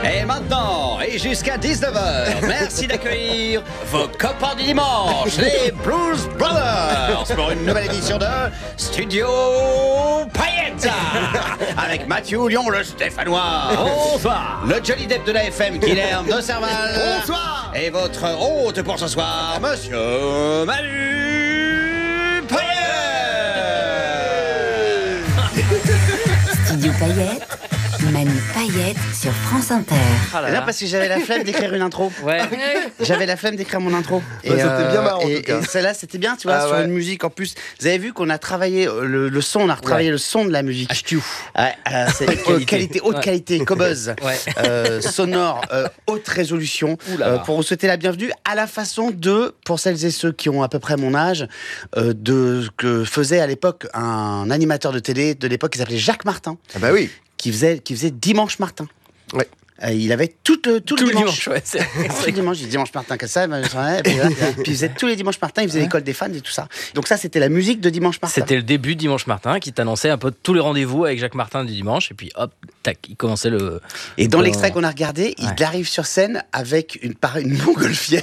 Et maintenant, et jusqu'à 19h, merci d'accueillir vos copains du dimanche, les Blues Brothers, pour une nouvelle édition de Studio Payette, avec Mathieu Lyon, le Stéphanois. Bonsoir. Le Johnny Depp de la FM, Guilherme de Serval. Bonsoir. Et votre hôte pour ce soir, Monsieur Manu Payette. Studio Payette. Manu Payette sur France Inter. Non, parce que j'avais la flemme d'écrire une intro. Ouais. J'avais la flemme d'écrire mon intro. C'était bien marrant, en tout cas. Et celle-là, c'était bien, tu vois, sur une musique en plus. Vous avez vu qu'on a travaillé le son, on a retravaillé le son de la musique. HQ. Ouais, c'est haute qualité, Cobuzz, sonore, haute résolution. Pour vous souhaiter la bienvenue à la façon de, pour celles et ceux qui ont à peu près mon âge, de que faisait à l'époque un animateur de télé de l'époque qui s'appelait Jacques Martin. Ah bah oui. Qui faisait Dimanche Martin. Ouais. Il avait tout le dimanche. Ouais, Tout le dimanche, il Dimanche Martin comme ça. Puis il faisait tous les Dimanches Martin, il faisait l'école des fans et tout ça. Donc ça, c'était la musique de Dimanche Martin. C'était le début de Dimanche Martin qui t'annonçait un peu tous les rendez-vous avec Jacques Martin du dimanche. Et puis hop, tac, il commençait le... Et dans l'extrait qu'on a regardé, il arrive sur scène avec une montgolfière.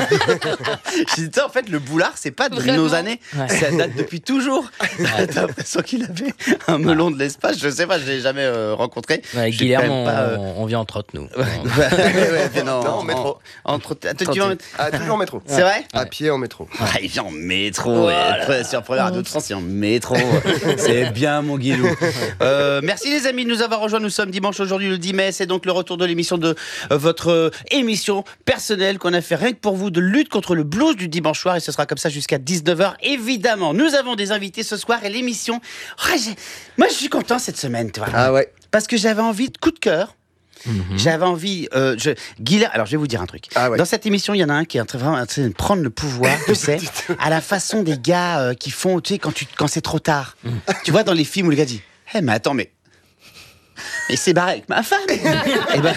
J'ai dit, en fait, le boulard, c'est pas de nos années. Ouais. Ça date depuis toujours. T'as l'impression qu'il avait un melon de l'espace. Je sais pas, je l'ai jamais rencontré. Ouais, Guilherme, on vient en trotte, nous. Non, en métro. Toujours en métro. C'est vrai? À pied en métro. Ah, il vient en métro. Sur Première Radio de France, il est en métro. C'est bien, mon Guilou. Merci, les amis, de nous avoir rejoints. Nous sommes dimanche aujourd'hui, le 10 mai. C'est donc le retour de l'émission de votre émission personnelle qu'on a fait rien que pour vous de lutte contre le blues du dimanche soir. Et ce sera comme ça jusqu'à 19h. Évidemment, nous avons des invités ce soir et l'émission. Moi, je suis content cette semaine, tu vois. Ah ouais. Parce que j'avais envie de coup de cœur. J'avais envie. Guilherme, alors je vais vous dire un truc. Ah ouais. Dans cette émission, il y en a un qui est en train de prendre le pouvoir, tu sais, à la façon des gars qui font, tu sais, quand c'est trop tard. Tu vois, dans les films où le gars dit mais attends, mais c'est barré avec ma femme. Et ben,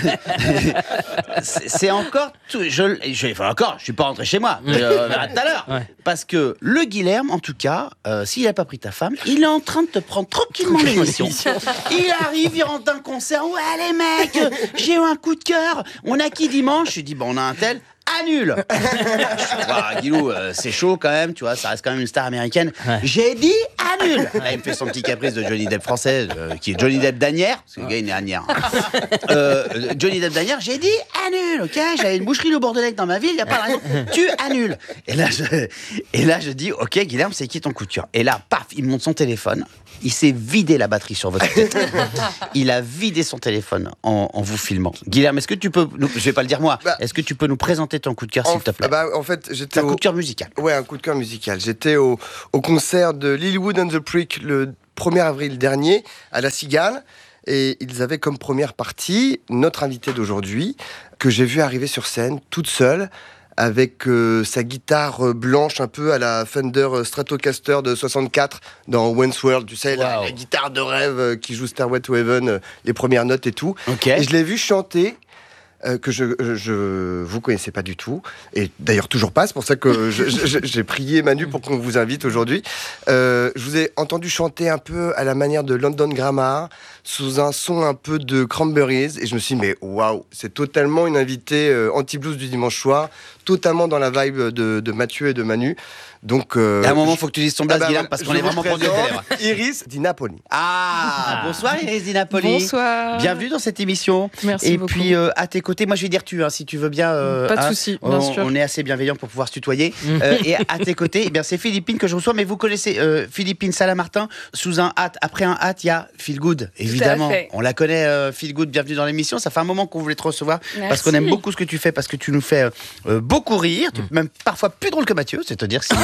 c'est encore tout. Je suis pas rentré chez moi. On verra tout à l'heure. Ouais. Parce que le Guilherme, en tout cas, s'il n'a pas pris ta femme, il est en train de te prendre tranquillement l'émission. Il arrive, il rentre d'un concert. Ouais, les mecs, j'ai eu un coup de cœur. On a qui dimanche? Je dis on a un tel. Annule. Guilou, c'est chaud quand même, tu vois, ça reste quand même une star américaine. Ouais. J'ai dit annule. Là, il me fait son petit caprice de Johnny Depp français, qui est Johnny Depp d'Anières, parce que le gars il est Anières. Johnny Depp d'Anières, j'ai dit annule, ok. J'avais une boucherie au Bordelais dans ma ville, il n'y a pas de raison. Tu annules. Et là, je dis, ok, Guilherme, c'est qui ton coup de cœur? Et là, paf, il monte son téléphone. Il s'est vidé la batterie sur votre tête. Il a vidé son téléphone en vous filmant. Guilherme, est-ce que tu peux, je vais pas le dire moi, est-ce que tu peux nous présenter ton coup de cœur, s'il te plaît? En fait, j'étais un coup de cœur musical. Ouais, un coup de cœur musical. J'étais au concert de Lilywood and the Prick le 1er avril dernier à La Cigale. Et ils avaient comme première partie notre invitée d'aujourd'hui, que j'ai vu arriver sur scène toute seule, avec sa guitare blanche un peu à la Fender Stratocaster de 64 dans Wayne's World, tu sais, la guitare de rêve qui joue Stairway to Heaven, les premières notes et tout. Okay. Et je l'ai vu chanter, que je vous connaissais pas du tout, et d'ailleurs toujours pas, c'est pour ça que j'ai prié Manu pour qu'on vous invite aujourd'hui. Je vous ai entendu chanter un peu à la manière de London Grammar, sous un son un peu de Cranberries, et je me suis dit, mais waouh, c'est totalement une invitée anti-blues du dimanche soir, totalement dans la vibe de Mathieu et de Manu. Donc, à un moment, il faut que tu dises ton blaze, Guilherme, parce qu'on est vraiment pour Iris Di Napoli. Bonsoir Iris Di Napoli. Bonsoir. Bienvenue dans cette émission. Merci et beaucoup. puis, à tes côtés, moi je vais dire tu, si tu veux bien. Pas de souci, bien sûr. On est assez bienveillants pour pouvoir se tutoyer. Et à tes côtés, eh bien, c'est Philippine que je reçois, mais vous connaissez Philippine Salamartin, sous un hâte. Après un hâte, il y a Feel Good, évidemment. On la connaît, Feel Good, bienvenue dans l'émission. Ça fait un moment qu'on voulait te recevoir. Merci. Parce qu'on aime beaucoup ce que tu fais, parce que tu nous fais beaucoup rire. Tu es même parfois plus drôle que Mathieu, c'est te dire si.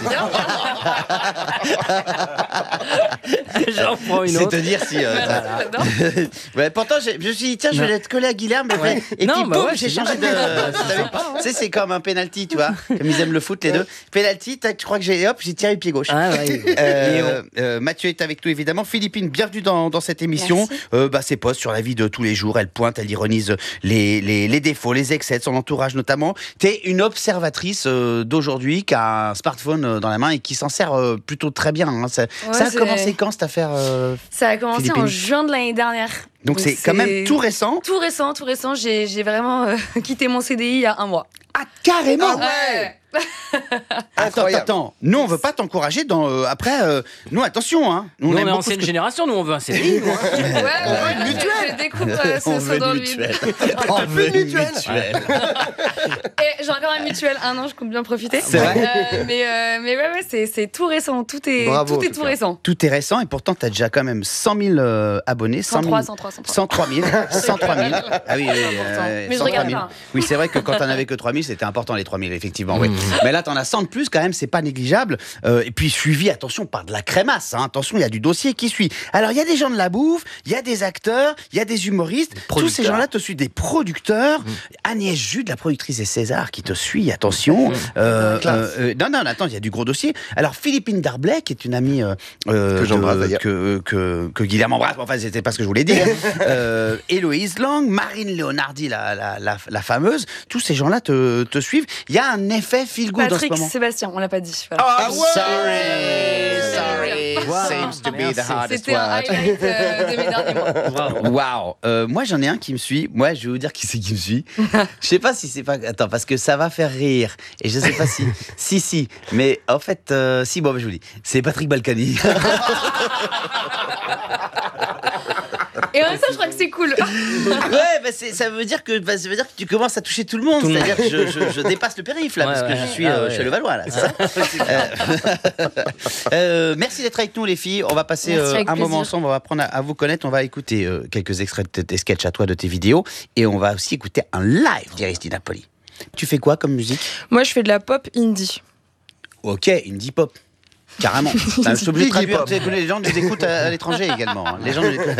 J'en prends une autre. C'est te dire si. Ouais, pourtant, je me suis dit, tiens, je vais être collé à Guilherme. Et puis, boum, j'ai changé de. Tu sais, c'est comme un penalty, tu vois. Comme ils aiment le foot, les deux. Penalty, tu crois que j'ai tiré le pied gauche. Mathieu est avec nous, évidemment. Philippine, bienvenue dans cette émission. Ses posts sur la vie de tous les jours, elle pointe, elle ironise les défauts, les excès de son entourage, notamment. T'es une observatrice d'aujourd'hui qui a un smartphone dans la main et qui s'en sert plutôt très bien. Hein. Ça a commencé quand cette affaire Ça a commencé Philippines. en juin de l'année dernière. Donc c'est quand même tout récent. Tout récent. J'ai vraiment quitté mon CDI il y a un mois. Ah, carrément. Ah ouais. Attends. Nous, on veut pas t'encourager dans. Après, nous, attention, hein. Nous, on aime est beaucoup ancienne ce que- génération, nous, on veut un CDI. nous, hein. Je découvre On ce veut dans une le vide. mutuelle. On veut une mutuelle. Et j'ai encore une mutuelle, un an, je compte bien profiter. C'est vrai. Mais ouais, c'est tout récent. Tout est Bravo, tout, en est tout tout cas. récent. Tout est récent et pourtant, t'as déjà quand même 100 000 abonnés. 103. 103 000. Ah oui, Mais je 103 regarde 000. pas. Oui, c'est vrai que quand t'en avais que 3 000, c'était important les 3 000, effectivement. Oui. Mais là, t'en as 100 de plus, quand même, c'est pas négligeable. Et puis, suivi, attention, par de la crémasse. Hein. Attention, il y a du dossier qui suit. Alors, il y a des gens de la bouffe, il y a des acteurs, il y a des humoristes. Tous ces gens-là te suivent, des producteurs. Agnès Jude, la productrice des Césars, qui te suit, attention. Non, attends, il y a du gros dossier. Alors, Philippine Darblay, qui est une amie que j'embrasse d'ailleurs. que Guilherme embrasse, enfin, c'était pas ce que je voulais dire. Héloïse Lang, Marine Léonardi, la fameuse, tous ces gens-là te suivent. Il y a un effet feel-good en ce Patrick moment. Sébastien, on l'a pas dit. Voilà. Ah, Sorry. Wow. Seems to be the hardest C'était un one. highlight de mes derniers mois. Waouh. Moi, j'en ai un qui me suit. Moi, je vais vous dire qui c'est qui me suit. Je sais pas si c'est pas. Attends, parce que ça va faire rire. Et je sais pas si. si. Mais en fait, si, bon, je vous dis. C'est Patrick Balkany. Et en même temps, je crois que c'est cool. Ouais, ça veut dire que tu commences à toucher tout le monde. C'est-à-dire que je dépasse le périph' là, Ouais, parce que ouais. je suis Ah, ouais. chez Levallois là. C'est ça. Merci d'être avec nous les filles. On va passer Merci, avec un moment plaisir. ensemble. On va apprendre à vous connaître. On va écouter quelques extraits de tes sketchs à toi, de tes vidéos, et on va aussi écouter un live d'Iris Di Napoli. Tu fais quoi comme musique? Moi, je fais de la pop indie. Ok, indie pop. Carrément. Je suis obligé de traduire. pop. Tu sais, les gens nous écoutent à l'étranger également. Hein. Les gens nous écoutent.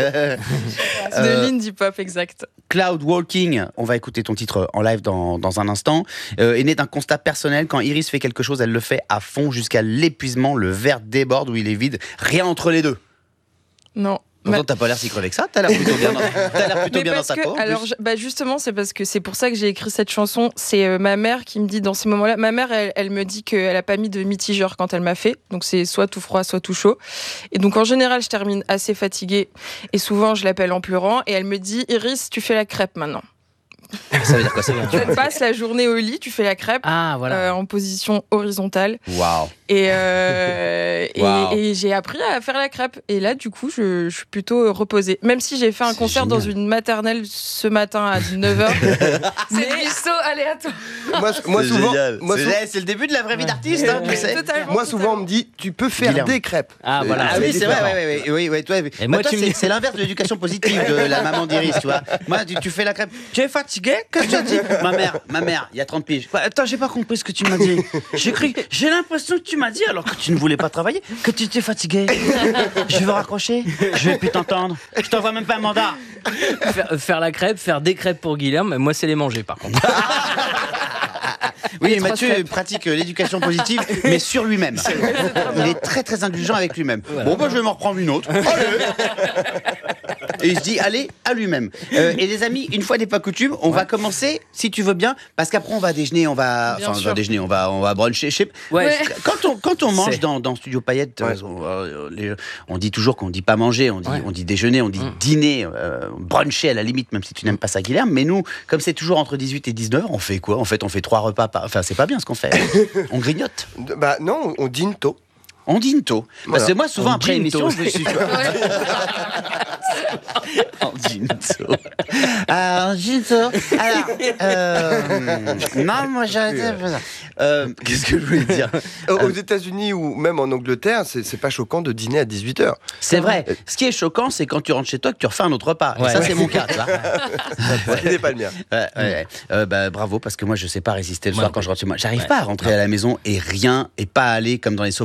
De l'indie pop, exact. Cloud Walking, on va écouter ton titre en live dans un instant, est né d'un constat personnel. Quand Iris fait quelque chose, elle le fait à fond jusqu'à l'épuisement. Le verre déborde ou il est vide. Rien entre les deux. Non. Pourtant, t'as pas l'air si crevé que ça. T'as l'air plutôt bien Mais dans parce ta que, peau. en alors, plus. justement, c'est parce que c'est pour ça que j'ai écrit cette chanson. C'est ma mère qui me dit dans ces moments-là. Ma mère, elle me dit qu'elle a pas mis de mitigeur quand elle m'a fait. Donc c'est soit tout froid, soit tout chaud. Et donc en général, je termine assez fatiguée. Et souvent, je l'appelle en pleurant. Et elle me dit, Iris, tu fais la crêpe maintenant. Ça veut dire quoi ça? Tu passes la journée au lit, tu fais la crêpe. Ah, voilà. En position horizontale. Waouh. Et Wow. j'ai appris à faire la crêpe. Et là, du coup, je suis plutôt reposée. Même si j'ai fait un C'est concert génial. dans une maternelle ce matin à 19h. C'est du saut aléatoire. Moi souvent, C'est le début de la vraie vie d'artiste, hein, tu sais. moi, souvent, on me dit, tu peux faire Guilherme. des crêpes. Ah, voilà. Ah oui, c'est vrai, différent. oui, toi, Et moi, toi, tu me dis- c'est l'inverse de l'éducation positive de la maman d'Iris, tu vois. Moi, tu fais la crêpe. Tu es fatigué? Qu'est-ce que tu as dit? Ma mère, il y a 30 piges. Quoi, attends, j'ai pas compris ce que tu m'as dit. J'ai l'impression que tu m'as dit, alors que tu ne voulais pas travailler, que tu étais fatigué. Je vais raccrocher. Je vais plus t'entendre. Je t'envoie même pas un mandat. Faire la crêpe, faire des crêpes pour Guilherme, moi, c'est les manger, par contre. Oui, Les trois Mathieu crêpes. pratique l'éducation positive, mais sur lui-même. Il est très très indulgent avec lui-même. Bon, moi je vais m'en reprendre une autre. Allez. Et il se dit, allez, à lui-même. Et les amis, une fois n'est pas coutume, on va commencer, si tu veux bien, parce qu'après on va déjeuner, on va bruncher. Ouais. Quand on mange C'est- dans Studio Paillettes, on dit toujours qu'on dit pas manger, on dit déjeuner, on dit dîner, bruncher à la limite, même si tu n'aimes pas ça, Guilherme. Mais nous, comme c'est toujours entre 18 et 19, on fait quoi? En fait, on fait 3 repas par... Enfin, c'est pas bien ce qu'on fait. On grignote. Bah non, on dîne tôt. On dîne tôt. Parce que moi, souvent, On après dîne l'émission, tôt. je suis... On dîne tôt. On dîne tôt. Alors, non, moi, j'arrête de faire ça. Qu'est-ce que je voulais dire? Aux États-Unis ou même en Angleterre, c'est pas choquant de dîner à 18h. C'est vrai. Ce qui est choquant, c'est quand tu rentres chez toi que tu refais un autre repas. Et Ouais. ça, c'est mon cas, tu vois. Ce qui n'est pas le mien. Bah, bravo, parce que moi, je sais pas résister le Moi soir non quand plus. je rentre chez moi. J'arrive Ouais. pas à rentrer à la maison et pas aller comme dans les Sopranos,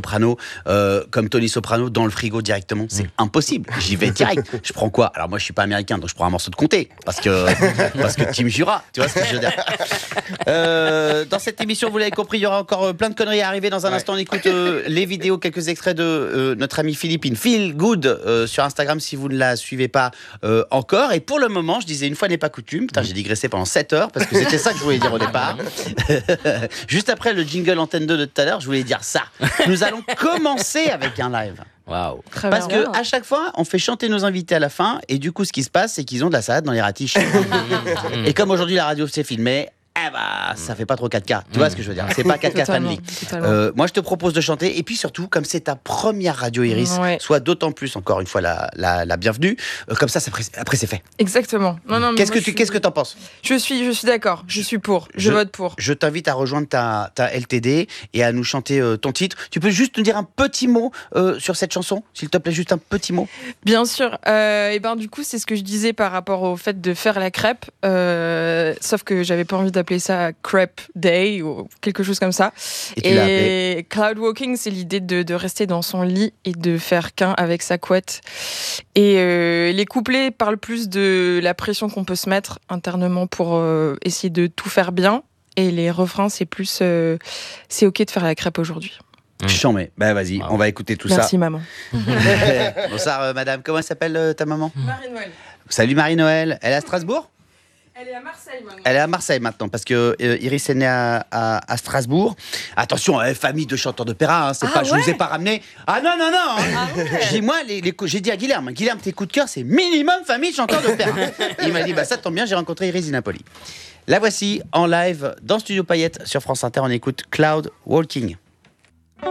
comme Tony Soprano dans le frigo directement. C'est impossible. J'y vais direct. Je prends quoi? Alors moi, je suis pas américain, donc je prends un morceau de comté parce que Team Jura. Tu vois ce que je veux dire? Dans cette émission, vous l'avez compris, il y aura encore plein de conneries à arriver. Dans un instant, on écoute les vidéos, quelques extraits de notre amie Philippine Feel Good sur Instagram si vous ne la suivez pas encore. Et pour le moment, je disais une fois n'est pas coutume. Putain, j'ai digressé pendant 7 heures parce que c'était ça que je voulais dire au départ. Juste après le jingle Antenne 2 de tout à l'heure, je voulais dire ça. Nous allons commencer avec un live. Waouh. Parce que à chaque fois, on fait chanter nos invités à la fin, et du coup, ce qui se passe, c'est qu'ils ont de la salade dans les ratiches. Et comme aujourd'hui la radio s'est filmée, ça fait pas trop 4K. Tu vois ce que je veux dire? C'est pas 4K family. Moi, je te propose de chanter. Et puis surtout, comme c'est ta première radio Iris, soit d'autant plus, encore une fois, la bienvenue. Comme ça, après, c'est fait. Exactement. Non, Qu'est-ce que t'en penses? Je suis d'accord. Je suis pour. Je vote pour. Je t'invite à rejoindre ta LTD et à nous chanter ton titre. Tu peux juste nous dire un petit mot sur cette chanson, s'il te plaît, juste un petit mot. Bien sûr. Et ben du coup, c'est ce que je disais par rapport au fait de faire la crêpe. Sauf que j'avais pas envie d'appeler ça Crêpe Day ou quelque chose comme ça. Et cloud walking, c'est l'idée de rester dans son lit et de faire qu'un avec sa couette. Et les couplets parlent plus de la pression qu'on peut se mettre internement pour essayer de tout faire bien. Et les refrains, c'est plus c'est ok de faire la crêpe aujourd'hui. Chant, mais vas-y, on va écouter tout ça. Merci maman. Bonsoir madame, comment s'appelle ta maman? Marie-Noël. Salut Marie-Noël, elle est à Strasbourg? Elle est à Marseille maintenant. Elle est à Marseille maintenant parce que Iris est née à Strasbourg. Attention, famille de chanteurs d'opéra, c'est pas, je vous ai pas ramené. Ah non. J'ai moi j'ai dit à Guilherme, tes coups de cœur c'est minimum famille de chanteurs d'opéra. Il m'a dit ça tombe bien, j'ai rencontré Iris Di Napoli. La voici en live dans Studio Payette sur France Inter. On écoute Cloud Walking.